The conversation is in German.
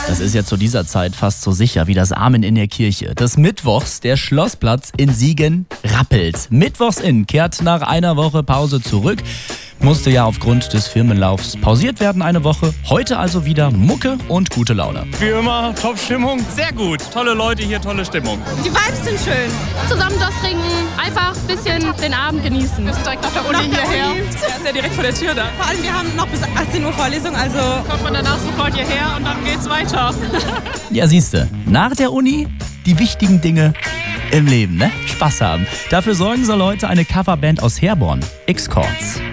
Das ist ja zu dieser Zeit fast so sicher wie das Amen in der Kirche. Des Mittwochs der Schlossplatz in Siegen rappelt. Mittwochs in kehrt nach einer Woche Pause zurück. Musste ja aufgrund des Firmenlaufs pausiert werden eine Woche. Heute also wieder Mucke und gute Laune. Wie immer, Top-Stimmung. Sehr gut. Tolle Leute hier, tolle Stimmung. Die Vibes sind schön. Zusammen das trinken, einfach ein bisschen den Abend genießen. Wir sind direkt nach der Uni hierher. Ja, ist ja direkt vor der Tür da. Vor allem, wir haben noch bis 18 Uhr Vorlesung, also Kommt man danach sofort hierher und dann geht's weiter. Ja, siehste, nach der Uni die wichtigen Dinge im Leben, ne? Spaß haben. Dafür sorgen soll heute eine Coverband aus Herborn, X-Chords.